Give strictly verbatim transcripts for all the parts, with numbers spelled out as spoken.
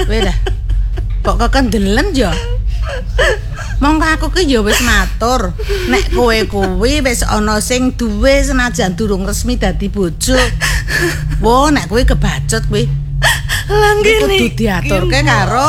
Kowe dah. Kok kekendelen ya? Monggo aku ki ya wis matur, nek kowe kuwi wis ana sing duwe senajan durung resmi dadi bojo. Wo, nek kowe kebacut kuwi. Lah ngene kudu diaturke karo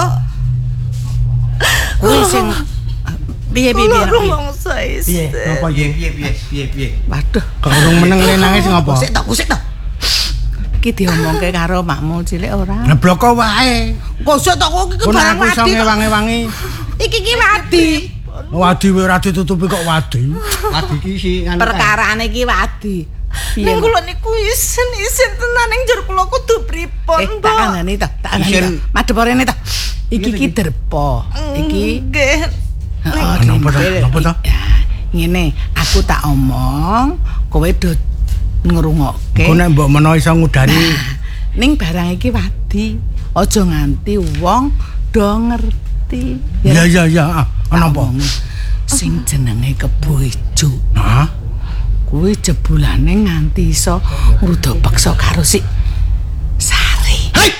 kuwi sing piye piye piye. Piye? Napa piye piye piye piye piye. Waduh, Gorong meneng le nangis ngopo? kusik to, kusik to. Iki diomongke karo makmu cilik ora. Ngebloko wae. Kusik to kok iki barang Aku iso wadi. ngewangi-wangi. Iki ki wadi. Wadi wae ora ditutupi kok wadi. Wadi ki si anu. Perkarane iki wadi. Ning kula niku isin-isin tenan ning njur kula kudu pripun, Eh, Mbok? tak kandhani to, tak kandhani. Madhep rene to. Iki ki derpa. Iki nggih. heeh, Napa to? Napa to? ngene, aku tak omong, kowe do ngrungokke. Kok nek mbok menawa iso ngudari Ning barang iki wadi. Aja nganti wong do ngerti. iya iya iya. Ana apa? Omong, sing jenenge Kebo Ijo. Hah? Kuwi jebulane nganti iso ngrudo peksa karo si Sari. Hei.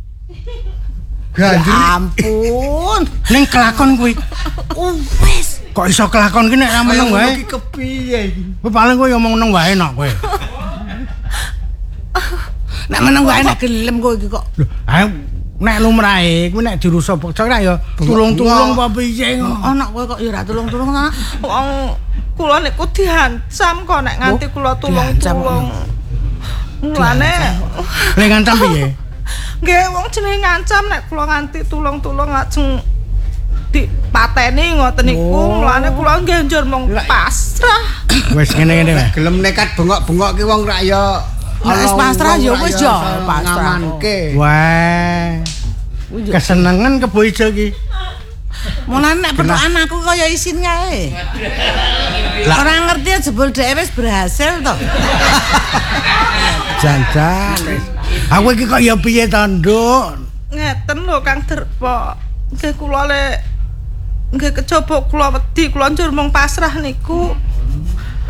Ya Ganjur ampun. ning kelakon kuwi. Wis. Kok iso kelakon ki nek ra meneng wae? Iki kepiye iki? Kowe paling kowe ngomong neng wae nok kowe. Nek meneng wae nek gelem kowe iki kok. Lho, ayo nek lumrahe kuwi nek dirusak pokok ra ya tulung-tulung apa piye ngono. Ana kowe kok ya ora tulung-tulung ta? Wong kula niku diancam kok nek nganti kula tulung-tulung. Mulane Lek ngancam piye? nggih wong jenenge ngancam nek kula nganti tulung-tulung lajeng dipateni ngoten niku. Mulane kula nggih njur mung pasrah. Wis ngene-ngene wae. Gelem nekat bengok-bengok ki wong rak ya Nek wis pasrah ya wis ya pasrah. ngamanke. Wah. Kesenengan Kebo Ijo ki. Mulane nek petukan aku kaya isin kae. Ora ngerti jebul dhewe wis berhasil to. Janjan. Aku iki kok ya piye to, Nduk? Ngeten lho Kang Derpa. Nggih kula le nggih kejaba kula wedi kula njur mung pasrah niku.